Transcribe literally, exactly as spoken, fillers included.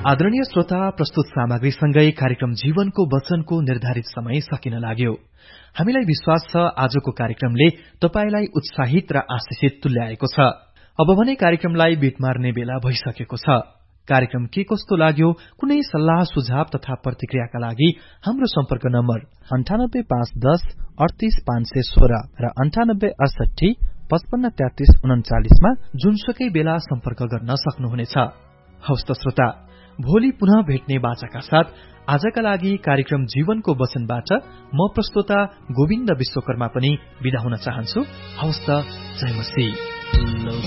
आदरणीय श्रोता, प्रस्तुत सामग्रीसँगै कार्यक्रम जीवनको वचनको निर्धारित समय सकिन लाग्यो। हामीलाई विश्वास छ आजको कार्यक्रमले तपाईलाई उत्साहित र आशिषित तुल्याएको छ। अब भने कार्यक्रमलाई बिट मार्ने बेला भइसकेको छ। कार्यक्रम के कस्तो लाग्यो, कुनै सल्लाह सुझाव तथा प्रतिक्रियाका लागि हाम्रो सम्पर्क नम्बर अन्ठानब्बे पाँच दस अडतीस पाँच सय सोह्र र अन्ठानब्बे अडसठी पचपन्न तेत्तीस उन्चालिसमा जुनसुकै बेला सम्पर्क गर्न सक्नुहुनेछ। हवस् त श्रोता, भोलि पुनः भेट्ने बाचाका साथ आजका लागि कार्यक्रम जीवनको वचनबाट म प्रस्तोता गोविन्द विश्वकर्मा पनि बिदा हुन चाहन्छु। हवस् त, जय मसीह।